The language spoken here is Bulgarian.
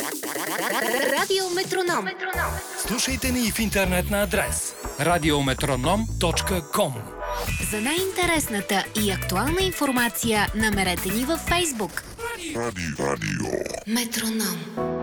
Радио Метроном. Слушайте ни и в интернет на адрес radiometronom.com. За най-интересната и актуална информация намерете ни във Фейсбук. Радио. Метроном.